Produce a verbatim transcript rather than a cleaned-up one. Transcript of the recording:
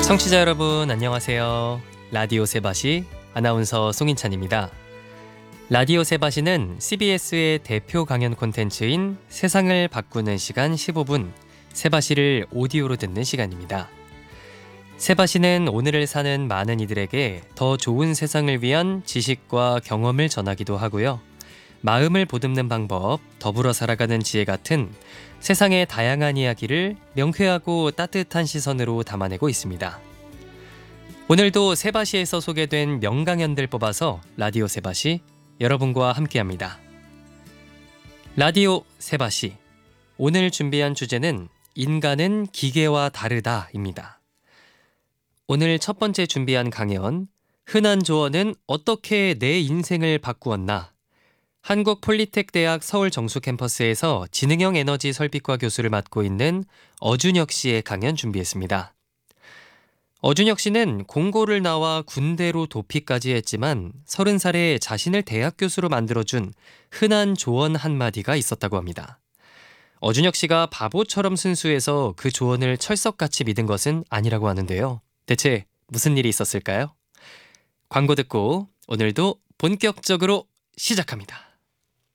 청취자 여러분 안녕하세요. 라디오 세바시 아나운서 송인찬입니다. 라디오 세바시는 씨비에스의 대표 강연 콘텐츠인 세상을 바꾸는 시간 십오 분 세바시를 오디오로 듣는 시간입니다. 세바시는 오늘을 사는 많은 이들에게 더 좋은 세상을 위한 지식과 경험을 전하기도 하고요. 마음을 보듬는 방법, 더불어 살아가는 지혜 같은 세상의 다양한 이야기를 명쾌하고 따뜻한 시선으로 담아내고 있습니다. 오늘도 세바시에서 소개된 명강연들 뽑아서 라디오 세바시 여러분과 함께합니다. 라디오 세바시 오늘 준비한 주제는 인간은 기계와 다르다입니다. 오늘 첫 번째 준비한 강연 흔한 조언은 어떻게 내 인생을 바꾸었나? 한국폴리텍대학 서울정수 캠퍼스에서 지능형 에너지 설비과 교수를 맡고 있는 어준혁 씨의 강연 준비했습니다. 어준혁 씨는 공고를 나와 군대로 도피까지 했지만 서른 살에 자신을 대학 교수로 만들어준 흔한 조언 한마디가 있었다고 합니다. 어준혁 씨가 바보처럼 순수해서 그 조언을 철석같이 믿은 것은 아니라고 하는데요. 대체 무슨 일이 있었을까요? 광고 듣고 오늘도 본격적으로 시작합니다.